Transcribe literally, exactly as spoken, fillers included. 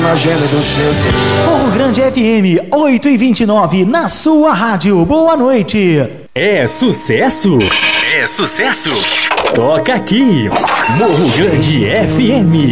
na gema do seu. Morro Grande F M, oito e vinte e nove, na sua rádio. Boa noite. É sucesso? É sucesso? Toca aqui, Morro Grande F M.